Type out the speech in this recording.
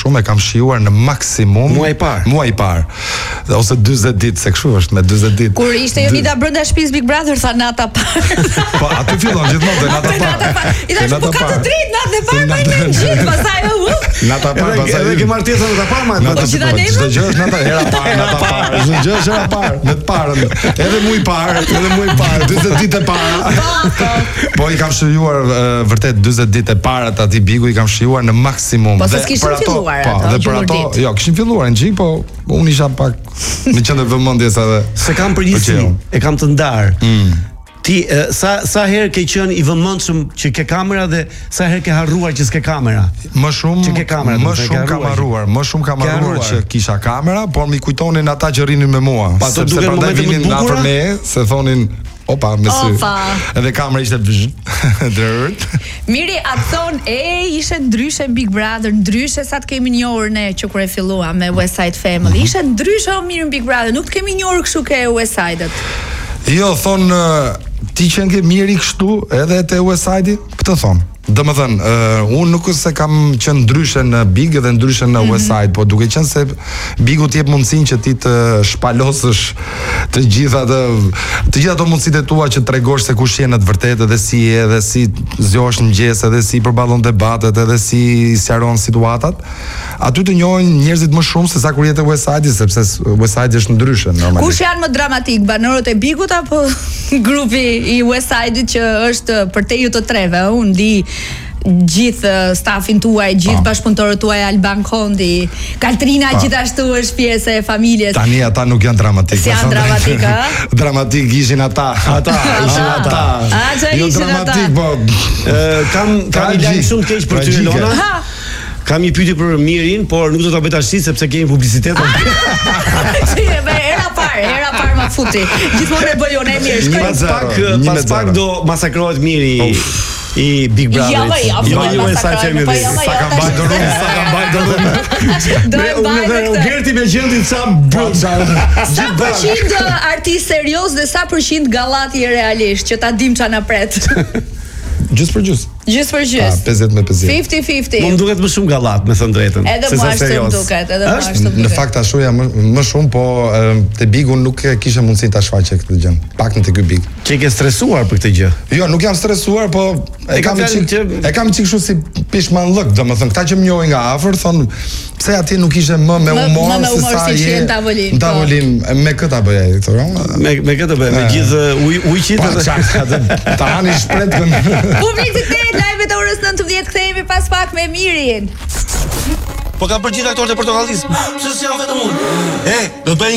shumë, e kam shijuar në maksimum muaj i parë. Ose 40 ditë, se kështu është me 40 ditë. Kur ishte Jonida brenda shtëpisë Big Brother tha nata parë. Po aty fillon gjithmonë nata parë. I thash po ka të drejtë natë parë më në gjithë, pastaj nata parë, pastaj edhe ke martesën nata parë, çdo gjë është nata hera parë. Çdo gjë është hera parë, në të parën. Edhe muaj i parë, 40 ditë e para. Po i kam shijuar vërtet 40 ditë e para të atij Bigu i kam shijuar në maksimum. Po s'kishin filluar ato. Po, dhe për ato, jo, kishin filluar në gjik, po unë isha pak në qendër vëmendjes edhe. Se kam përgjithësi, e kam të ndarë. Ti sa herë ke qenë i vëmendshëm që ke kamera dhe sa herë ke harruar që s'ke kamera? Më shumë kam harruar që kisha kamera, por mi kujtonin ata që rrinin me mua. Sepse prandaj vinin afër me, se thonin opa, me sy. Edhe kamera ishte drët. Miri, atë thon, ishte ndryshe Big Brother, ndryshe sa të kemi njohur ne që kur e filluam me West Side Family. Ishte ndryshe mirë Big Brother, nuk të kemi njohur kështu ke West Side-et. Jo, thon ti që nge miri kështu edhe te West Side-i, këtë thon. Domethënë, unë nuk se kam qenë ndryshe në Big dhe ndryshe në West Side, po duke qenë se Bigu t'jep mundësinë që ti të shpalosësh të gjitha ato mundësitë tua që tregosh se kush je në të vërtetë dhe si je, dhe si zgjohesh në mëngjes, edhe si përballon debatet, edhe si sqaron situatat. Aty të njohin njerëzit më shumë se sa kur jetë West Side, sepse West Side është ndryshe normalisht. Kush janë më dramatik, banorët e Bigut apo grupi i West Side-it që është për te ju të treve? Unë di gjithë stafin tuaj, gjithë bashkëpunëtorët tuaj, Alban Kondi, Kaltrina gjithashtu është pjesë e familjes. Tani ata nuk janë dramatik. Si janë dramatik, a? Dramatik ishin ata. Jo dramatik, po kam një lajm shumë të keq për ty, Elona. Kam një pyetje për Mirin, por nuk do ta bëj tash sepse kemi publicitet. Hera parë ma futi. Gjithmonë e bëj unë mirë. Pas pak do masakrohet Miri i Big Brother. Jo, sa kemi dhe. Sa kam bajtur unë. Gerti me gjendin sa Sa përqind artist serios dhe sa përqind gallati realisht që ta dim ç'a na pret. Gjys për gjys. 50 me 50. 50-50. Më duket më shumë gallat, me thënë drejtën. Edhe mua ashtu më duket, Në fakt ashtu jam më shumë, po te Bigu nuk kisha mundësi ta shfaqe këtë gjë. Pak në te ky Big. Që ke stresuar për këtë gjë? Jo, nuk jam stresuar, po e kam çik kështu si pishmallëk, domethënë këta që më njohin nga afër thon pse atje nuk ishte më me humor se sa je në tavolinë. Me këtë bëj ai këtë. Me këtë bëj, me gjithë ujqit edhe tani shpretën. Publicitet, live-et e orës 19 kthehemi pas pak me Mirin. Po ka për gjithë aktorët e portokallisë. Se si janë vetëm unë. Do të bëj